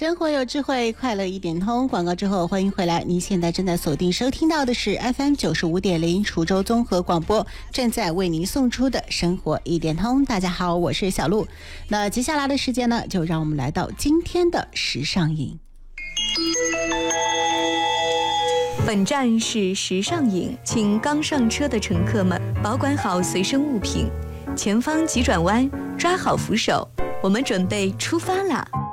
生活有智慧，快乐一点通。广告之后欢迎回来，您现在正在锁定收听到的是 FM95.0 滁州综合广播，正在为您送出的生活一点通。大家好，我是小鹿。那接下来的时间呢，就让我们来到今天的时尚影。 本站是时尚影，请刚上车的乘客们保管好随身物品，前方急转弯，抓好扶手，我们准备出发啦！